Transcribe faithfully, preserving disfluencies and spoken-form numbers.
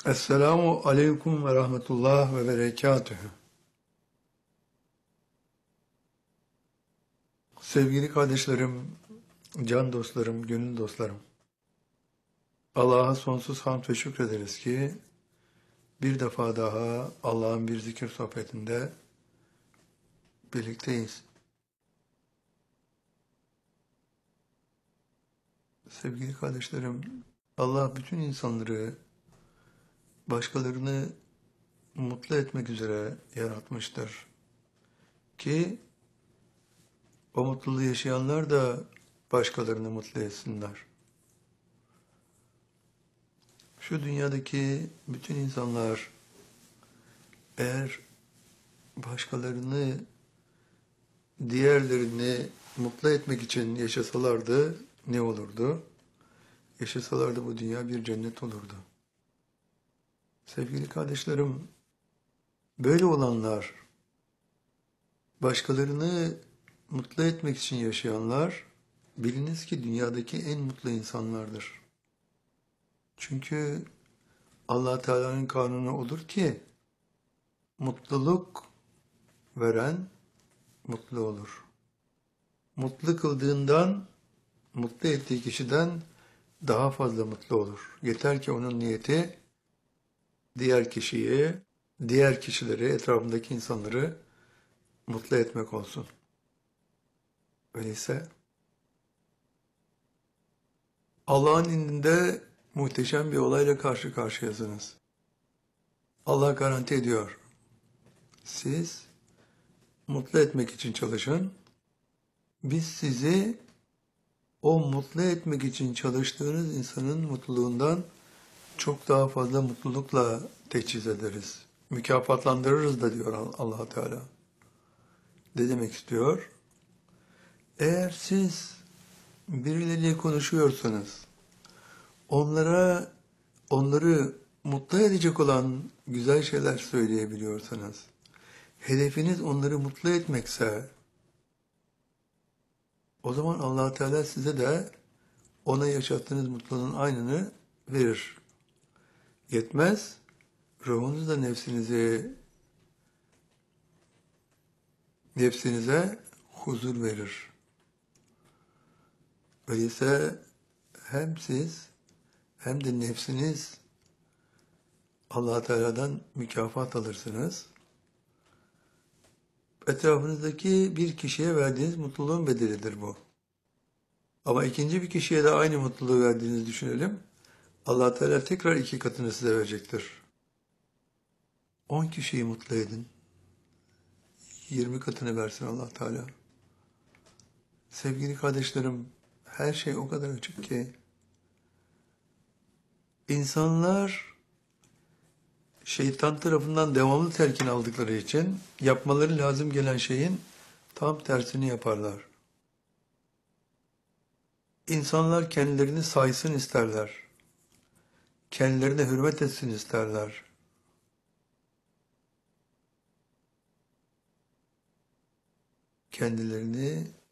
Esselamu aleyküm ve rahmetullah ve berekatühü. Sevgili kardeşlerim, can dostlarım, gönül dostlarım. Allah'a sonsuz hamd ve şükrederiz ki bir defa daha Allah'ın bir zikir sohbetinde birlikteyiz. Sevgili kardeşlerim, Allah bütün insanları başkalarını mutlu etmek üzere yaratmıştır. Ki o mutluluğu yaşayanlar da başkalarını mutlu etsinler. Şu dünyadaki bütün insanlar eğer başkalarını, diğerlerini mutlu etmek için yaşasalardı ne olurdu? Yaşasalardı bu dünya bir cennet olurdu. Sevgili kardeşlerim, böyle olanlar, başkalarını mutlu etmek için yaşayanlar, biliniz ki dünyadaki en mutlu insanlardır. Çünkü Allah Teala'nın kanunu odur ki, mutluluk veren mutlu olur. Mutlu kıldığından, mutlu ettiği kişiden daha fazla mutlu olur. Yeter ki onun niyeti diğer kişiyi, diğer kişileri, etrafındaki insanları mutlu etmek olsun. Öyleyse Allah'ın indinde muhteşem bir olayla karşı karşıyasınız. Allah garanti ediyor. Siz mutlu etmek için çalışın. Biz sizi o mutlu etmek için çalıştığınız insanın mutluluğundan çok daha fazla mutlulukla teçhiz ederiz. Mükafatlandırırız da diyor Allah Teala. Ne demek istiyor? Eğer siz birileriyle konuşuyorsanız, onlara, onları mutlu edecek olan güzel şeyler söyleyebiliyorsanız, hedefiniz onları mutlu etmekse, o zaman Allah Teala size de ona yaşattığınız mutluluğun aynını verir. Yetmez, ruhunuzla nefsinizi, nefsinize huzur verir. Öyleyse hem siz hem de nefsiniz Allah Teala'dan mükafat alırsınız. Etrafınızdaki bir kişiye verdiğiniz mutluluğun bedelidir bu. Ama ikinci bir kişiye de aynı mutluluğu verdiğinizi düşünelim. Allah Teala tekrar iki katını size verecektir. On kişiyi mutlu edin. Yirmi katını versin Allah Teala. Sevgili kardeşlerim, her şey o kadar açık ki insanlar şeytan tarafından devamlı telkin aldıkları için yapmaları lazım gelen şeyin tam tersini yaparlar. İnsanlar kendilerini saysın isterler. Kendilerine hürmet etsin isterler. Kendilerini